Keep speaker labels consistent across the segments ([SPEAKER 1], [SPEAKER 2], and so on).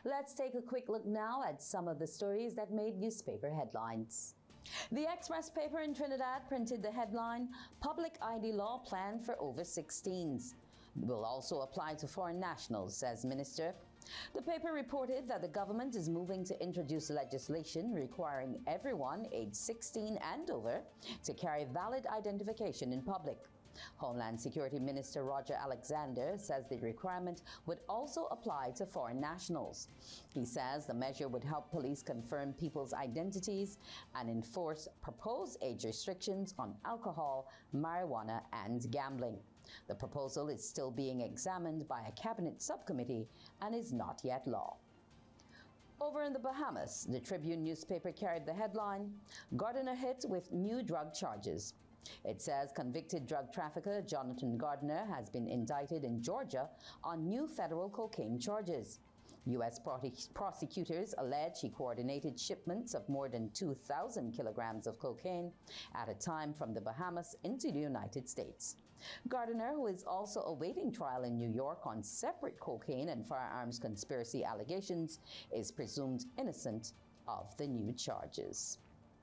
[SPEAKER 1] Let's take a quick look now at some of the stories that made newspaper headlines. The Express paper in Trinidad printed the headline, "Public ID Law Planned for Over 16s. Will also apply to foreign nationals," says Minister. The paper reported that the government is moving to introduce legislation requiring everyone aged 16 and over to carry valid identification in public. Homeland Security Minister Roger Alexander says the requirement would also apply to foreign nationals. He says the measure would help police confirm people's identities and enforce proposed age restrictions on alcohol, marijuana, and gambling. The proposal is still being examined by a cabinet subcommittee and is not yet law. Over in the Bahamas, the Tribune newspaper carried the headline, "Gardiner hit with new drug charges." It says convicted drug trafficker Jonathan Gardiner has been indicted in Georgia on new federal cocaine charges. U.S. prosecutors allege he coordinated shipments of more than 2,000 kilograms of cocaine at a time from the Bahamas into the United States. Gardiner, who is also awaiting trial in New York on separate cocaine and firearms conspiracy allegations, is presumed innocent of the new charges.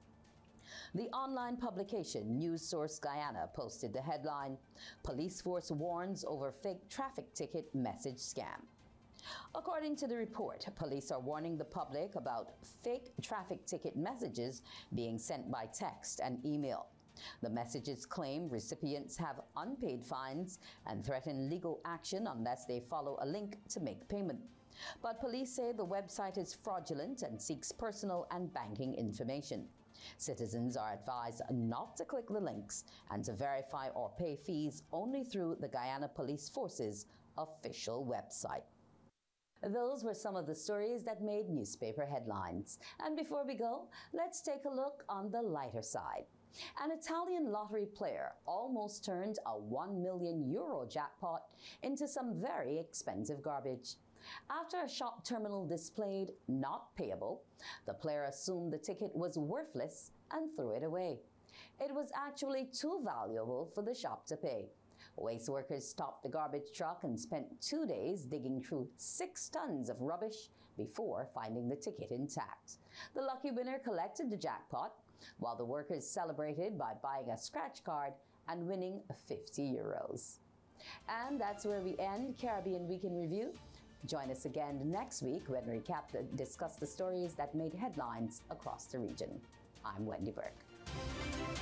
[SPEAKER 1] The online publication News Source Guyana posted the headline, "Police Force Warns Over Fake Traffic Ticket Message Scam." According to the report, police are warning the public about fake traffic ticket messages being sent by text and email. The messages claim recipients have unpaid fines and threaten legal action unless they follow a link to make payment. But police say the website is fraudulent and seeks personal and banking information. Citizens are advised not to click the links and to verify or pay fees only through the Guyana Police Force's official website. Those were some of the stories that made newspaper headlines. And before we go, let's take a look on the lighter side. An Italian lottery player almost turned a €1 million jackpot into some very expensive garbage. After a shop terminal displayed "not payable," the player assumed the ticket was worthless and threw it away. It was actually too valuable for the shop to pay. Waste workers stopped the garbage truck and spent 2 days digging through 6 tons of rubbish before finding the ticket intact. The lucky winner collected the jackpot, while the workers celebrated by buying a scratch card and winning €50. And that's where we end Caribbean Week in Review. Join us again next week when we discuss the stories that made headlines across the region. I'm Wendy Burke.